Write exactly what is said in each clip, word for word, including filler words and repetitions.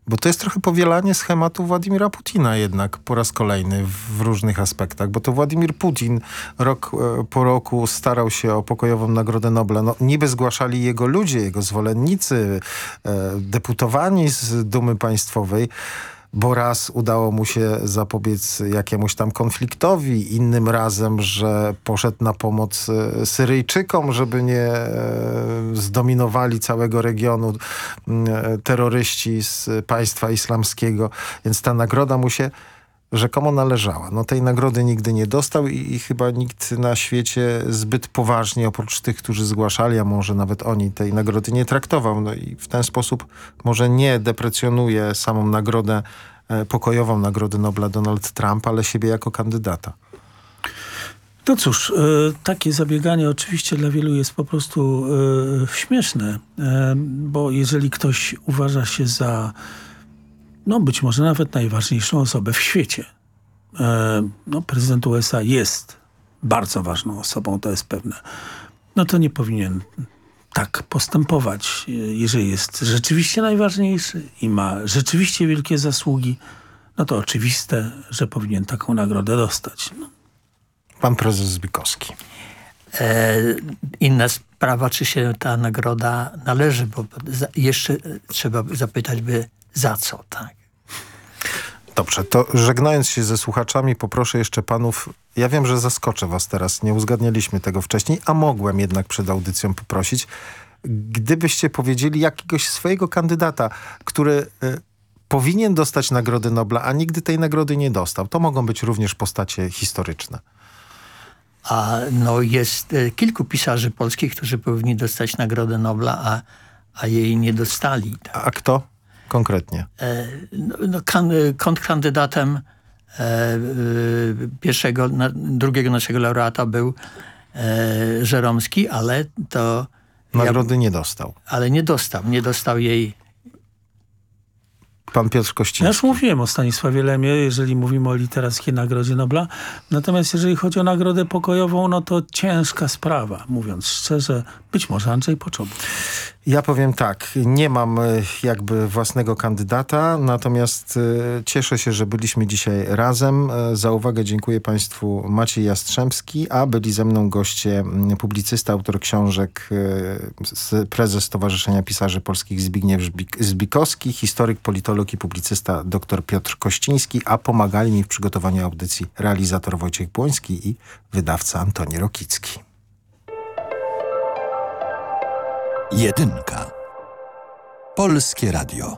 Bo to jest trochę powielanie schematu Władimira Putina jednak po raz kolejny w różnych aspektach. Bo to Władimir Putin rok e, po roku starał się o pokojową Nagrodę Nobla. No, niby zgłaszali jego ludzie, jego zwolennicy, e, deputowani z Dumy Państwowej, bo raz udało mu się zapobiec jakiemuś tam konfliktowi, innym razem, że poszedł na pomoc e, Syryjczykom, żeby nie e, zdominowali całego regionu e, terroryści z państwa islamskiego. Więc ta nagroda mu się rzekomo należała. No tej nagrody nigdy nie dostał i, i chyba nikt na świecie zbyt poważnie, oprócz tych, którzy zgłaszali, a może nawet oni tej nagrody nie traktował. No i w ten sposób może nie deprecjonuje samą nagrodę, e, pokojową Nagrodę Nobla Donald Trump, ale siebie jako kandydata. No cóż, y, takie zabieganie oczywiście dla wielu jest po prostu y, śmieszne, y, bo jeżeli ktoś uważa się za no być może nawet najważniejszą osobę w świecie. E, no, prezydent U S A jest bardzo ważną osobą, to jest pewne. No to nie powinien tak postępować. Jeżeli jest rzeczywiście najważniejszy i ma rzeczywiście wielkie zasługi, no to oczywiste, że powinien taką nagrodę dostać. No. Pan prezes Zbikowski. E, inna sprawa, czy się ta nagroda należy, bo za, jeszcze trzeba zapytać by za co, tak? Dobrze, to żegnając się ze słuchaczami, poproszę jeszcze panów, ja wiem, że zaskoczę was teraz, nie uzgadnialiśmy tego wcześniej, a mogłem jednak przed audycją poprosić, gdybyście powiedzieli jakiegoś swojego kandydata, który y, powinien dostać Nagrodę Nobla, a nigdy tej nagrody nie dostał. To mogą być również postacie historyczne. A no jest y, kilku pisarzy polskich, którzy powinni dostać Nagrodę Nobla, a, a jej nie dostali. Tak? A kto konkretnie? E, no, no, kan, kontrkandydatem e, y, pierwszego, na, drugiego naszego laureata był e, Żeromski, ale to... Nagrody ja, nie dostał. Ale nie dostał. Nie dostał jej... Pan Piotr Kościński. Ja już mówiłem o Stanisławie Lemie, jeżeli mówimy o Literackiej Nagrodzie Nobla. Natomiast jeżeli chodzi o Nagrodę Pokojową, no to ciężka sprawa, mówiąc szczerze. Być może Andrzej Poczobut. Ja powiem tak, nie mam jakby własnego kandydata, natomiast y, cieszę się, że byliśmy dzisiaj razem. Y, za uwagę dziękuję państwu Maciej Jastrzębski, a byli ze mną goście y, publicysta, autor książek, y, prezes Stowarzyszenia Pisarzy Polskich Zbigniew Zbikowski, historyk, politolog i publicysta dr Piotr Kościński, a pomagali mi w przygotowaniu audycji realizator Wojciech Błoński i wydawca Antoni Rokicki. Jedynka. Polskie Radio.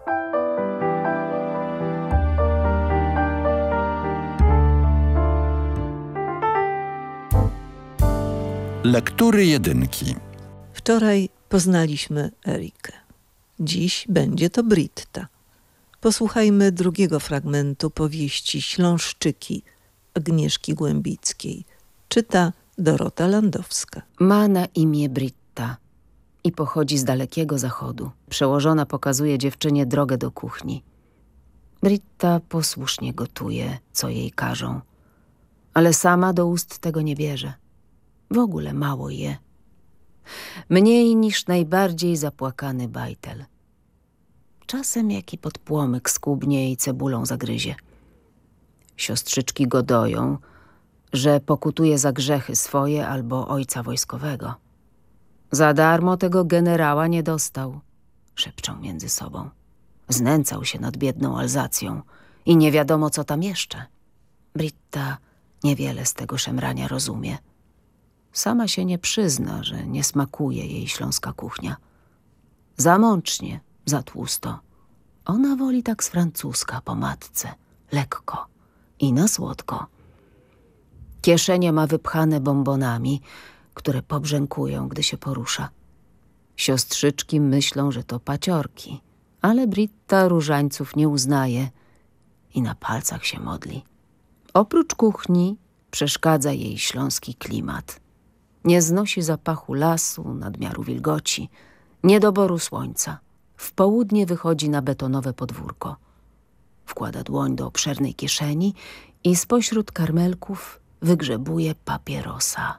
Lektury jedynki. Wczoraj poznaliśmy Erikę. Dziś będzie to Britta. Posłuchajmy drugiego fragmentu powieści Śląszczyki Agnieszki Głębickiej. Czyta Dorota Landowska. Ma na imię Britta i pochodzi z dalekiego zachodu. Przełożona pokazuje dziewczynie drogę do kuchni. Britta posłusznie gotuje, co jej każą, ale sama do ust tego nie bierze. W ogóle mało je. Mniej niż najbardziej zapłakany bajtel. Czasem jaki podpłomyk skubnie i cebulą zagryzie. Siostrzyczki godoją, że pokutuje za grzechy swoje albo ojca wojskowego. Za darmo tego generała nie dostał, szepczą między sobą. Znęcał się nad biedną Alzacją i nie wiadomo, co tam jeszcze. Britta niewiele z tego szemrania rozumie. Sama się nie przyzna, że nie smakuje jej śląska kuchnia. Za mącznie, za tłusto. Ona woli tak z francuska po matce, lekko i na słodko. Kieszenie ma wypchane bombonami, które pobrzękują, gdy się porusza. Siostrzyczki myślą, że to paciorki, ale Britta różańców nie uznaje i na palcach się modli. Oprócz kuchni przeszkadza jej śląski klimat. Nie znosi zapachu lasu, nadmiaru wilgoci, niedoboru słońca. W południe wychodzi na betonowe podwórko. Wkłada dłoń do obszernej kieszeni i spośród karmelków wygrzebuje papierosa.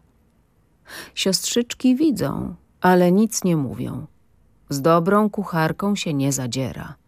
Siostrzyczki widzą, ale nic nie mówią. Z dobrą kucharką się nie zadziera.